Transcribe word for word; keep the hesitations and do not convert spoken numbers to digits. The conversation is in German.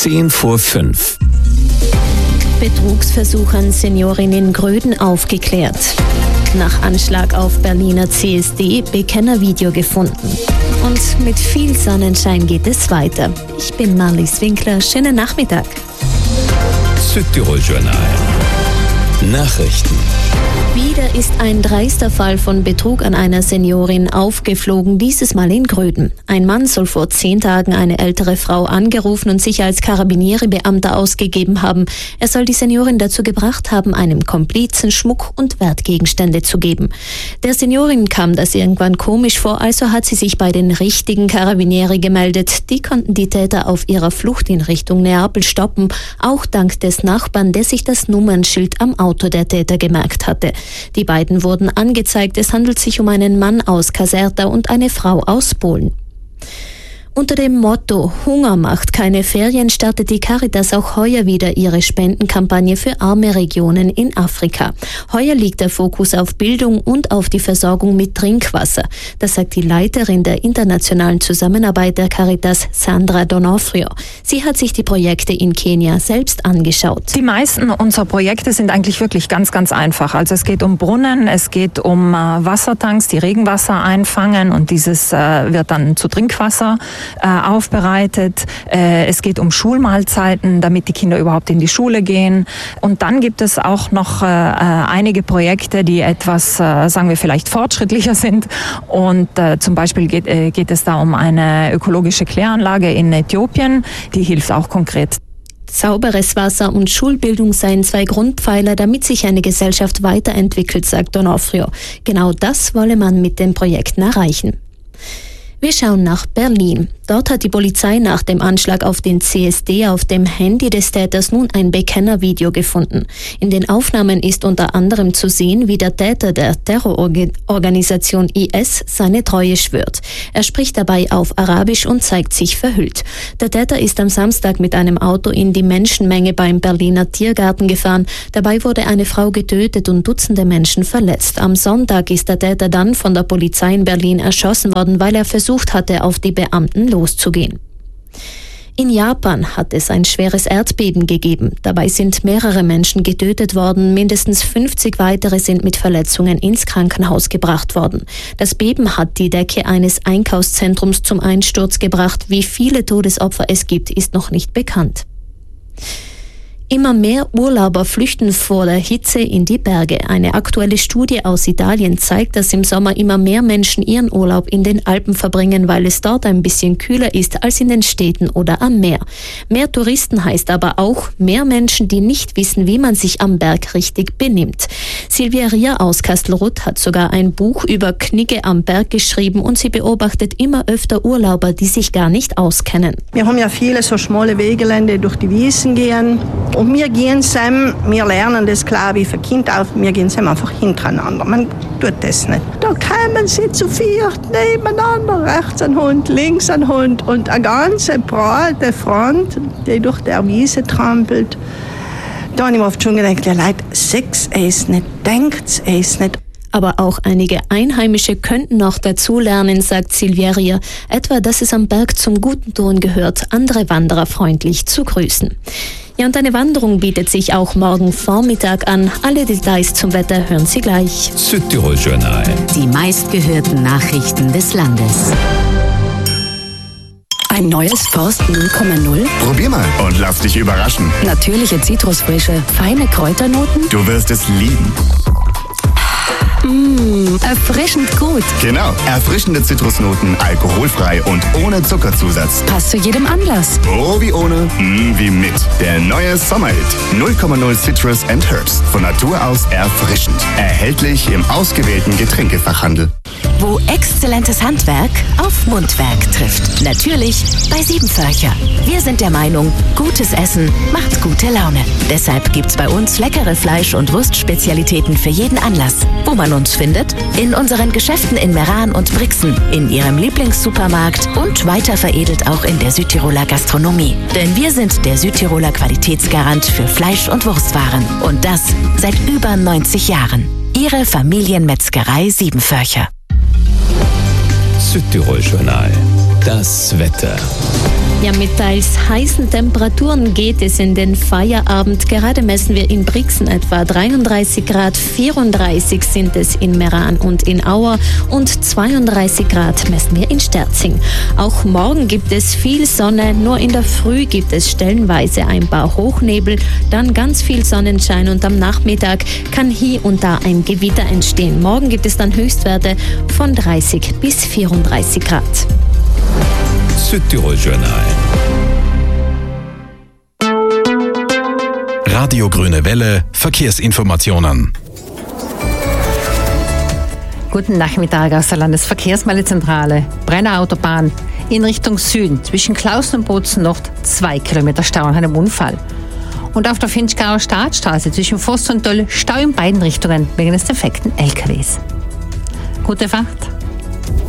Zehn vor fünf. Betrugsversuch an Seniorin in Gröden aufgeklärt. Nach Anschlag auf Berliner C S D Bekennervideo gefunden. Und mit viel Sonnenschein geht es weiter. Ich bin Marlies Winkler. Schönen Nachmittag. Südtirol Journal. Nachrichten. Wieder ist ein dreister Fall von Betrug an einer Seniorin aufgeflogen, dieses Mal in Gröden. Ein Mann soll vor zehn Tagen eine ältere Frau angerufen und sich als Karabinierebeamter ausgegeben haben. Er soll die Seniorin dazu gebracht haben, einem Komplizen Schmuck und Wertgegenstände zu geben. Der Seniorin kam das irgendwann komisch vor, also hat sie sich bei den richtigen Karabinieri gemeldet. Die konnten die Täter auf ihrer Flucht in Richtung Neapel stoppen, auch dank des Nachbarn, der sich das Nummernschild am Auto der Täter gemerkt hatte. Die beiden wurden angezeigt. Es handelt sich um einen Mann aus Caserta und eine Frau aus Polen. Unter dem Motto Hunger macht keine Ferien startet die Caritas auch heuer wieder ihre Spendenkampagne für arme Regionen in Afrika. Heuer liegt der Fokus auf Bildung und auf die Versorgung mit Trinkwasser. Das sagt die Leiterin der internationalen Zusammenarbeit der Caritas, Sandra D'Onofrio. Sie hat sich die Projekte in Kenia selbst angeschaut. Die meisten unserer Projekte sind eigentlich wirklich ganz, ganz einfach. Also es geht um Brunnen, es geht um äh, Wassertanks, die Regenwasser einfangen und dieses äh, wird dann zu Trinkwasser aufbereitet. Es geht um Schulmahlzeiten, damit die Kinder überhaupt in die Schule gehen. Und dann gibt es auch noch einige Projekte, die etwas, sagen wir, vielleicht fortschrittlicher sind. Und zum Beispiel geht, geht es da um eine ökologische Kläranlage in Äthiopien. Die hilft auch konkret. Sauberes Wasser und Schulbildung seien zwei Grundpfeiler, damit sich eine Gesellschaft weiterentwickelt, sagt D'Onofrio. Genau das wolle man mit den Projekten erreichen. Wir schauen nach Berlin. Dort hat die Polizei nach dem Anschlag auf den C S D auf dem Handy des Täters nun ein Bekennervideo gefunden. In den Aufnahmen ist unter anderem zu sehen, wie der Täter der Terrororganisation I S seine Treue schwört. Er spricht dabei auf Arabisch und zeigt sich verhüllt. Der Täter ist am Samstag mit einem Auto in die Menschenmenge beim Berliner Tiergarten gefahren. Dabei wurde eine Frau getötet und Dutzende Menschen verletzt. Am Sonntag ist der Täter dann von der Polizei in Berlin erschossen worden, weil er versucht hatte, auf die Beamten loszugehen. In Japan hat es ein schweres Erdbeben gegeben. Dabei sind mehrere Menschen getötet worden. Mindestens fünfzig weitere sind mit Verletzungen ins Krankenhaus gebracht worden. Das Beben hat die Decke eines Einkaufszentrums zum Einsturz gebracht. Wie viele Todesopfer es gibt, ist noch nicht bekannt. Immer mehr Urlauber flüchten vor der Hitze in die Berge. Eine aktuelle Studie aus Italien zeigt, dass im Sommer immer mehr Menschen ihren Urlaub in den Alpen verbringen, weil es dort ein bisschen kühler ist als in den Städten oder am Meer. Mehr Touristen heißt aber auch mehr Menschen, die nicht wissen, wie man sich am Berg richtig benimmt. Silvia Rier aus Kastelruth hat sogar ein Buch über Knigge am Berg geschrieben und sie beobachtet immer öfter Urlauber, die sich gar nicht auskennen. Wir haben ja viele so schmale Wegelände durch die Wiesen gehen. Und wir gehen zusammen, wir lernen das, glaube ich, für Kinder auf, wir gehen zusammen einfach hintereinander. Man tut das nicht. Da kommen sie zu viert nebeneinander, rechts ein Hund, links ein Hund und eine ganze breite Front, die durch der Wiese trampelt. Da habe ich mir oft schon gedacht, ja Leute, seht es nicht, denkt es nicht. Aber auch einige Einheimische könnten noch dazulernen, sagt Silvia Rier. Etwa, dass es am Berg zum guten Ton gehört, andere Wanderer freundlich zu grüßen. Ja, und eine Wanderung bietet sich auch morgen Vormittag an. Alle Details zum Wetter hören Sie gleich. Südtirol Journal. Die meistgehörten Nachrichten des Landes. Ein neues Forst null Komma null? Probier mal und lass dich überraschen. Natürliche Zitrusfrische, feine Kräuternoten? Du wirst es lieben. Mmh, erfrischend gut. Genau, erfrischende Zitrusnoten, alkoholfrei und ohne Zuckerzusatz. Passt zu jedem Anlass. Oh, wie ohne, mm, wie mit. Der neue Sommerhit. null Komma null Citrus and Herbs. Von Natur aus erfrischend. Erhältlich im ausgewählten Getränkefachhandel. Wo exzellentes Handwerk auf Mundwerk trifft. Natürlich bei Siebenförcher. Wir sind der Meinung, gutes Essen macht gute Laune. Deshalb gibt's bei uns leckere Fleisch- und Wurstspezialitäten für jeden Anlass. Wo man uns findet? In unseren Geschäften in Meran und Brixen, in Ihrem Lieblingssupermarkt und weiter veredelt auch in der Südtiroler Gastronomie. Denn wir sind der Südtiroler Qualitätsgarant für Fleisch- und Wurstwaren. Und das seit über neunzig Jahren. Ihre Familienmetzgerei Siebenförcher. Südtirol Journal. Das Wetter. Ja, mit teils heißen Temperaturen geht es in den Feierabend. Gerade messen wir in Brixen etwa dreiunddreißig Grad, vierunddreißig sind es in Meran und in Auer und zweiunddreißig Grad messen wir in Sterzing. Auch morgen gibt es viel Sonne, nur in der Früh gibt es stellenweise ein paar Hochnebel, dann ganz viel Sonnenschein und am Nachmittag kann hier und da ein Gewitter entstehen. Morgen gibt es dann Höchstwerte von dreißig bis vierunddreißig Grad. Südtirol Journal. Radio Grüne Welle, Verkehrsinformationen. Guten Nachmittag aus der Landesverkehrsmeldezentrale. Brenner Autobahn in Richtung Süden zwischen Klausen und Bozen Nord zwei Kilometer Stau nach einem Unfall. Und auf der Finchgauer Staatsstraße zwischen Voss und Döll Stau in beiden Richtungen wegen des defekten L K Ws. Gute Fahrt!